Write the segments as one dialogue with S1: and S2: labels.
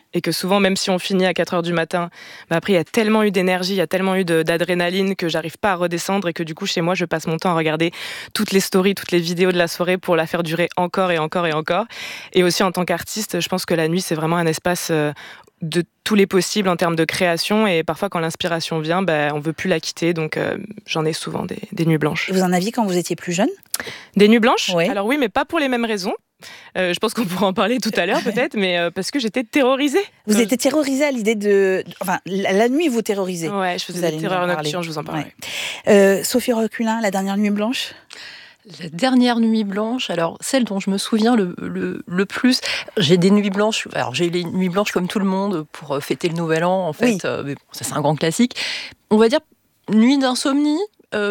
S1: et que souvent, même si on finit à 4h du matin, après il y a tellement eu d'énergie, il y a tellement eu d'adrénaline que j'arrive pas à redescendre et que du coup chez moi je passe mon temps à regarder toutes les stories, toutes les vidéos de la soirée pour la faire durer encore et encore et encore. Et aussi en tant qu'artiste, je pense que la nuit c'est vraiment un espace de tous les possibles en termes de création, et parfois quand l'inspiration vient, on veut plus la quitter, donc j'en ai souvent des nuits blanches.
S2: Et vous en aviez quand vous étiez plus jeune ?
S1: Des nuits blanches ?
S2: Oui.
S1: Alors oui, mais pas pour les mêmes raisons. Je pense qu'on pourra en parler tout à l'heure peut-être, mais parce que j'étais terrorisée.
S2: Vous étiez terrorisée à l'idée de... Enfin, la nuit vous terrorisait.
S1: Ouais, je faisais des terreurs nocturnes, je vous en parlerai.
S2: Ouais. Sophie Reculin, la dernière nuit blanche ?
S3: La dernière nuit blanche, alors celle dont je me souviens le plus, j'ai des nuits blanches, alors j'ai les nuits blanches comme tout le monde pour fêter le Nouvel An en fait,
S2: oui.
S3: Mais bon, ça c'est un grand classique. On va dire nuit d'insomnie.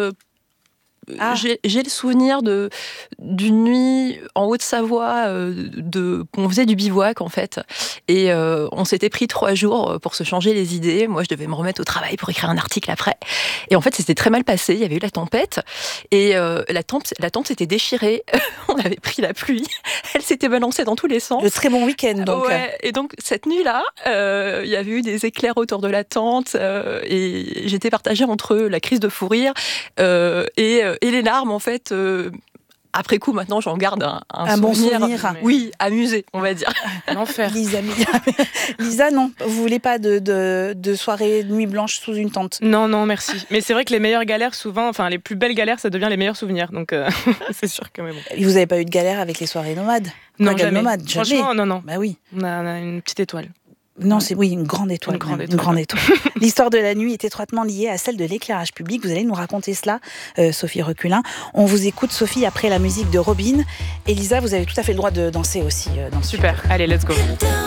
S3: J'ai le souvenir d'une nuit en Haute-Savoie on faisait du bivouac en fait, et on s'était pris 3 jours pour se changer les idées. Moi je devais me remettre au travail pour écrire un article après, et en fait c'était très mal passé. Il y avait eu la tempête et la tente s'était déchirée. On avait pris la pluie, elle s'était balancée dans tous les sens.
S2: Le très bon week-end donc.
S3: Ouais, et donc cette nuit-là, il y avait eu des éclairs autour de la tente, et j'étais partagée entre la crise de fou rire et les larmes, en fait. Après coup, maintenant, j'en garde un
S2: bon souvenir.
S3: Oui, amusé, on va dire.
S1: L'enfer.
S2: Lisa, non, vous voulez pas de soirée nuit blanche sous une tente ?
S1: Non, merci. Mais c'est vrai que les meilleures galères, souvent, enfin les plus belles galères, ça devient les meilleurs souvenirs. Donc c'est sûr que. Mais bon.
S2: Vous n'avez pas eu de galère avec les soirées nomades ?
S1: Non, jamais.
S2: Nomade, jamais.
S1: Franchement, non.
S2: Bah oui.
S1: On a une petite étoile.
S2: Non, c'est une grande étoile. Une grande étoile. L'histoire de la nuit est étroitement liée à celle de l'éclairage public. Vous allez nous raconter cela, Sophie Reculin. On vous écoute, Sophie, après la musique de Robin. Elisa, vous avez tout à fait le droit de danser aussi.
S1: Super, allez, let's go.